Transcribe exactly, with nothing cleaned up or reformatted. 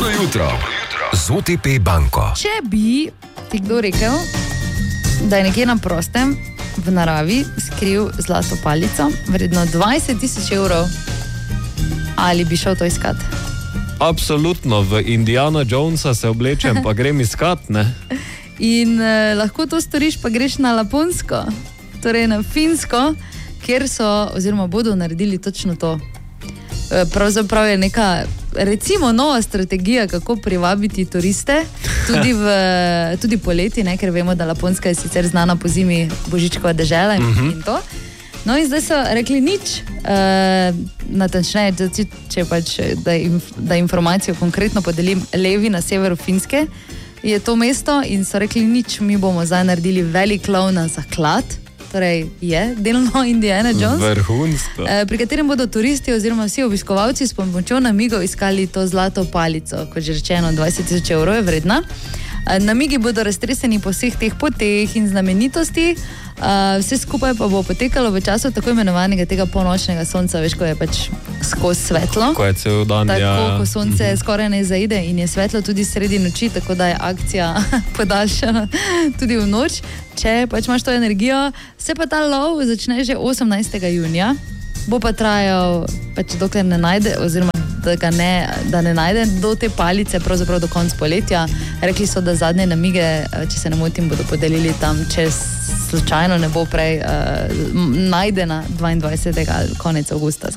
jutro z O T P banko. Če bi ti kdo rekel, da je nekje na prostem v naravi skril zlato palico vredno dvajset tisoč evrov, ali bi šel to iskat? Absolutno, v Indiana Jonesa se oblečem, pa grem iskat, ne? In eh, lahko to storiš, pa greš na Laponsko, torej na Finsko, kjer so, oziroma bodo naredili točno to. E, pravzaprav je neka, recimo, nova strategija, kako privabiti turiste, tudi, v, tudi poleti, ne, ker vemo, da Laponska je sicer znana po zimi božičkova dežela in, uh-huh. in to. No in zdaj so rekli nič, e, natančneje, če, če pač, da, inf, da informacijo konkretno podelim, levi na severu Finske je to mesto in so rekli nič, mi bomo zdaj naredili velik lov na zaklad, torej je delno Indiana Jones, vrhunsko, eh, pri katerem bodo turisti oziroma vsi obiskovalci s pomočjo namigov iskali to zlato palico, kot že rečeno, dvajset tisoč evrov je vredna. Eh, namigi bodo raztreseni po vseh teh poteh in znamenitosti, eh, vse skupaj pa bo potekalo v času tako imenovanega tega polnočnega sonca, veš, ko je pač skozi svetlo. Ko je cel dan, tako, ja. ko sonce Mhm. skoraj ne zaide in je svetlo tudi sredi noči, tako da je akcija podaljšana tudi v noč. Če pač imaš to energijo, se pa ta lov začne že osemnajstega junija, bo pa trajal pač dokler ne najde, oziroma da ga ne, da ne najde do te palice, pravzaprav do konca poletja. Rekli so, da zadnje namige, če se ne motim, bodo podelili tam, če slučajno ne bo prej uh, najdena dvaindvajsetega konec avgusta.